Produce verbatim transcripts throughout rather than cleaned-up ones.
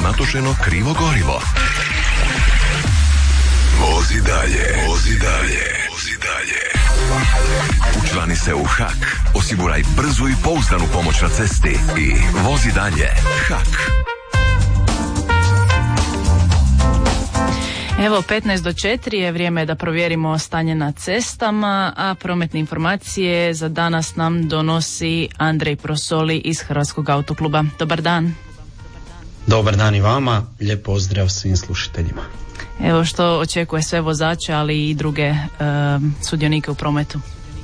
natočeno krivo gorivo. Vozi dalje, vozi dalje, vozi dalje. Učlani se u H A K, osiguraj brzu i pouzdanu pomoć na cesti i vozi dalje. H A K. Evo, petnaest do četiri je vrijeme da provjerimo stanje na cestama, a prometne informacije za danas nam donosi Andrej Prosoli iz Hrvatskog autokluba. Dobar dan. Dobar dan i vama, lijep pozdrav svim slušateljima. Evo, što očekuje sve vozače, ali i druge e, sudionike u prometu?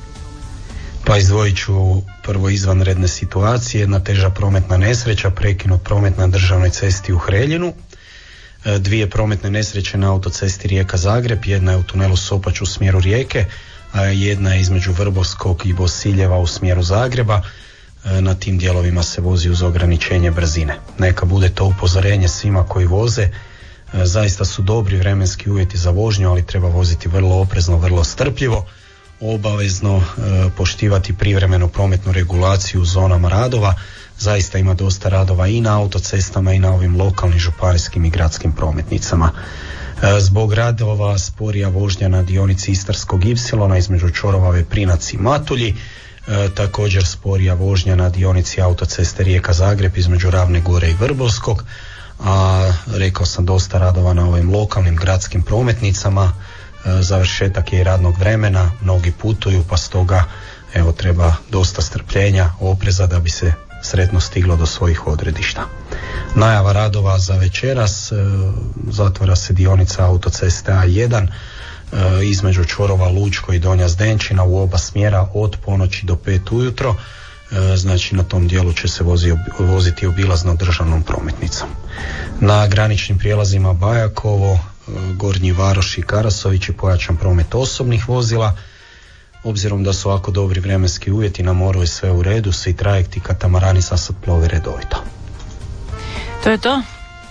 Pa izdvojit ću prvo izvanredne situacije, jedna teža prometna nesreća, prekinut promet na državnoj cesti u Hreljinu, dvije prometne nesreće na autocesti Rijeka-Zagreb, jedna je u tunelu Sopać u smjeru Rijeke, a jedna je između Vrbovskog i Bosiljeva u smjeru Zagreba. Na tim dijelovima se vozi uz ograničenje brzine. Neka bude to upozorenje svima koji voze. Zaista su dobri vremenski uvjeti za vožnju, ali treba voziti vrlo oprezno, vrlo strpljivo, obavezno e, poštivati privremenu prometnu regulaciju u zonama radova. Zaista ima dosta radova i na autocestama i na ovim lokalnim, županijskim i gradskim prometnicama. E, zbog radova sporija vožnja na dionici Istarskog ipsilona između Čorova, Prinac i Matulji. E, također sporija vožnja na dionici autoceste Rijeka-Zagreb između Ravne Gore i Vrbovskog. A rekao sam dosta radova na ovim lokalnim gradskim prometnicama. E, završetak je i radnog vremena, mnogi putuju, pa stoga evo treba dosta strpljenja, opreza da bi se sretno stiglo do svojih odredišta. Najava radova za večeras, e, zatvara se dionica autoceste A jedan e, između Čvorova, Lučko i Donja Zdenčina u oba smjera od ponoći do pet ujutro. E, znači na tom dijelu će se vozi, voziti obilazno državnom prometnicom. Na graničnim prijelazima Bajakovo, Gornji Varoš i Karasović je pojačan promet osobnih vozila. Obzirom da su ovako dobri vremenski uvjeti na moru i sve u redu, svi trajekti i katamarani za sad plove redovito. To je to?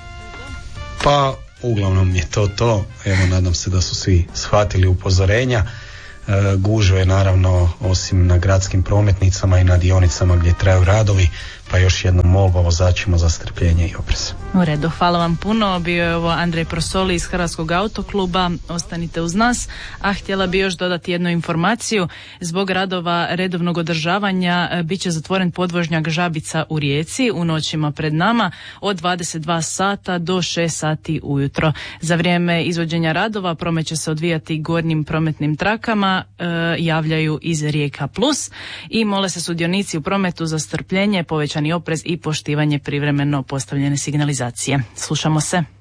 Pa uglavnom je to to. Evo, nadam se da su svi shvatili upozorenja. E, gužve naravno osim na gradskim prometnicama i na dionicama gdje traju radovi, pa još jednom molba vozačima za strpljenje i oprez. U redu, hvala vam puno. Bio je ovo Andrej Prosoli iz Hrvatskog autokluba. Ostanite uz nas. A htjela bi još dodati jednu informaciju. Zbog radova redovnog održavanja bit će zatvoren podvožnjak Žabica u Rijeci u noćima pred nama od dvadeset dva sata do šest sati ujutro. Za vrijeme izvođenja radova promet će se odvijati gornjim prometnim trakama, e, javljaju iz Rijeka Plus i mole se sudionici u prometu za strpljenje, povećani oprez i poštivanje privremeno postavljene signalizacije. Slušamo se.